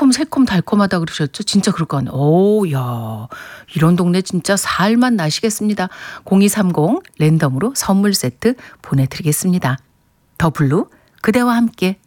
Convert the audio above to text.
새콤 달콤하다 그러셨죠? 진짜 그럴 거 같네요. 오, 야, 이런 동네 진짜 살맛 나시겠습니다. 0230 랜덤으로 선물 세트 보내드리겠습니다. 더 블루, 그대와 함께.